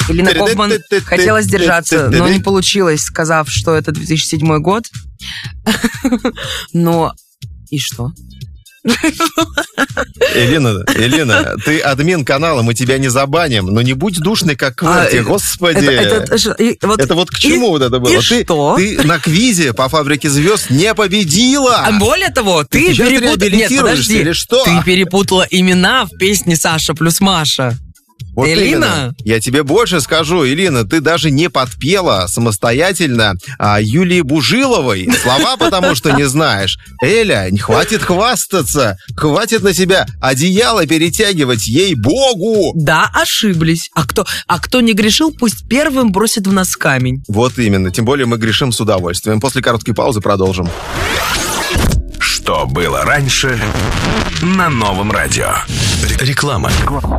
Элина Гофман хотела сдержаться, но не получилось, сказав, что это 2007 год. Но и что? Элина, ты админ канала, мы тебя не забаним, но не будь душной, как Кверти, господи. Это вот к чему вот это было? Ты на квизе по «Фабрике звезд» не победила. Более того, ты реабилитируешься или что? Ты перепутала имена в песне «Саша плюс Маша». Вот Элина, именно. Я тебе больше скажу, Элина, ты даже не подпела самостоятельно Юлии Бужиловой слова, потому что не знаешь. Эля, хватит хвастаться, хватит на себя одеяло перетягивать, ей-богу! Да, ошиблись. А кто не грешил, пусть первым бросит в нас камень. Вот именно, тем более мы грешим с удовольствием. После короткой паузы продолжим. Что было раньше на Новом радио? Реклама.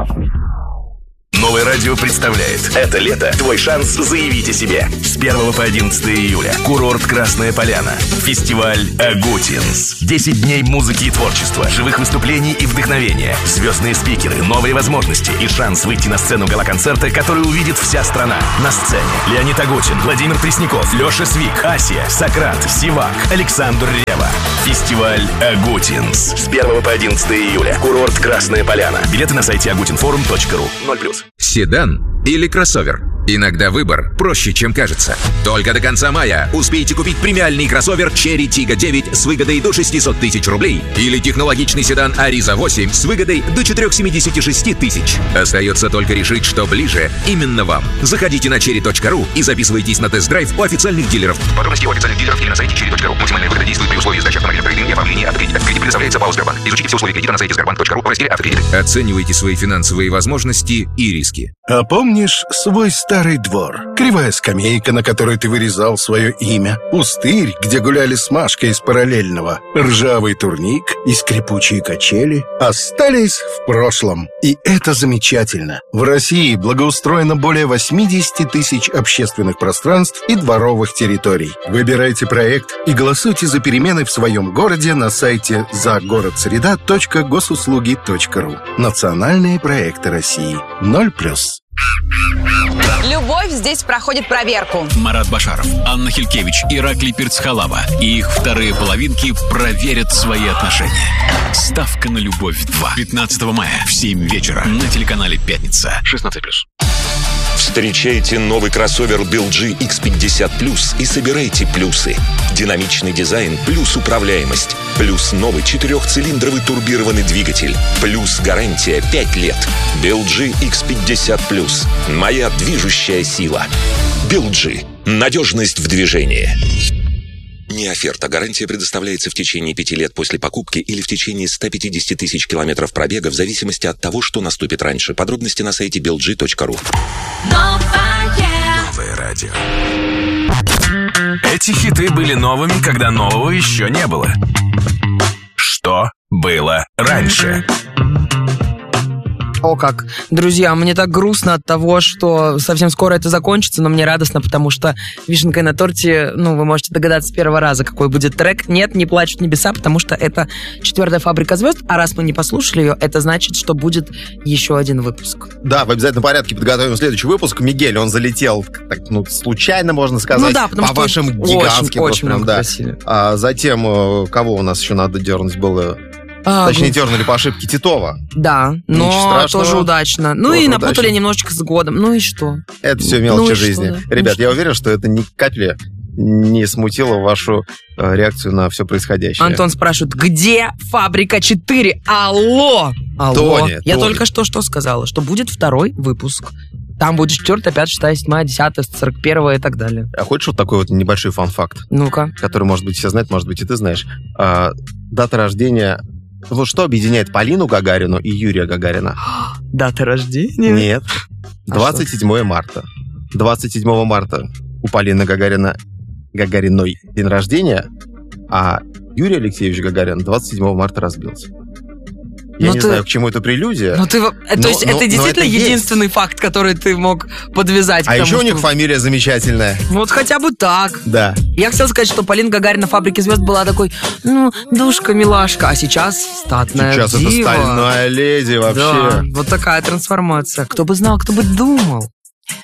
Новое радио представляет. Это лето твой шанс заявить о себе. С 1 по 11 июля. Курорт Красная Поляна. Фестиваль Агутинс. 10 дней музыки и творчества, живых выступлений и вдохновения. Звездные спикеры, новые возможности и шанс выйти на сцену гала-концерта, который увидит вся страна. На сцене Леонид Агутин, Владимир Пресняков, Леша Свик, Асия, Сократ, Сивак, Александр Рева. Фестиваль Агутинс. С 1 по 11 июля. Курорт Красная Поляна. Билеты на сайте agutinforum.ru. 0+. Седан или кроссовер? Иногда выбор проще, чем кажется. Только до конца мая успейте купить премиальный кроссовер Cherry Tiggo 9 с выгодой до 600 тысяч рублей или технологичный седан Ariza 8 с выгодой до 476 тысяч. Остается только решить, что ближе именно вам. Заходите на cherry.ru и записывайтесь на тест-драйв у официальных дилеров. Подробности у официальных дилеров или на сайте cherry.ru. Максимальная выгода действует при условии сдачи автомобиля в трейдинг и оформлении автокредита. Кредит предоставляется ПАО «Сбербанк». Изучите все условия кредита на сайте sberbank.ru в разделе «Автокредиты». Оценивайте свои финансовые возможности и риски. А помнишь свой старый двор? Кривая скамейка, на которой ты вырезал свое имя. Пустырь, где гуляли с Машкой из параллельного. Ржавый турник и скрипучие качели остались в прошлом. И это замечательно. В России благоустроено более 80 тысяч общественных пространств и дворовых территорий. Выбирайте проект и голосуйте за перемены в своем городе на сайте загородсреда.госуслуги.ру. Национальные проекты России. 0+. Любовь здесь проходит проверку. Марат Башаров, Анна Хилькевич, Ираклий Пирцхалава и их вторые половинки проверят свои отношения. Ставка на любовь 2. 15 мая в 7 вечера на телеканале «Пятница». 16+. Встречайте новый кроссовер BLG X50 Plus и собирайте плюсы. Динамичный дизайн плюс управляемость. Плюс новый 4-цилиндровый турбированный двигатель. Плюс гарантия 5 лет. BLG X50 Plus. Моя движущая сила. BLG. Надежность в движении. Не оферта. Гарантия предоставляется в течение 5 лет после покупки или в течение 150 тысяч километров пробега в зависимости от того, что наступит раньше. Подробности на сайте belg.ru. Новое радио. Эти хиты были новыми, когда нового еще не было. Что было раньше? О как. Друзья, мне так грустно от того, что совсем скоро это закончится, но мне радостно, потому что вишенкой на торте, вы можете догадаться с первого раза, какой будет трек. Нет, не плачут небеса, потому что это 4-я «Фабрика звезд», а раз мы не послушали ее, это значит, что будет еще один выпуск. Да, в обязательном порядке подготовим следующий выпуск. Мигель, он залетел, случайно, можно сказать, по вашим гигантским. Очень много просили. А затем, кого у нас еще надо дернуть было... Точнее, дернули по ошибке Титова. Да, но тоже удачно. И напутали немножечко с годом. И что? Это все мелочи жизни. Ребят, я уверен, что это ни капли не смутило вашу реакцию на все происходящее. Антон спрашивает, где «Фабрика 4»? Алло! Тони, я только что сказала, что будет 2-й выпуск. Там будет 4, 5, 6, 7, 10, 41 и так далее. А хочешь вот такой вот небольшой фан-факт? Ну-ка. Который, может быть, все знают, может быть, и ты знаешь. Дата рождения... Вот что объединяет Полину Гагарину и Юрия Гагарина? Дата рождения? Нет. 27 марта. 27 марта у Полины Гагариной день рождения, а Юрий Алексеевич Гагарин 27 марта разбился. Я не знаю, к чему это прелюдия. То есть это действительно единственный факт, который ты мог подвязать. А еще у них фамилия замечательная. Вот хотя бы так. Да. Я хотел сказать, что Полина Гагарина в «Фабрике звезд» была такой, душка-милашка, а сейчас статная дива. Сейчас это стальная леди вообще. Да, вот такая трансформация. Кто бы знал, кто бы думал.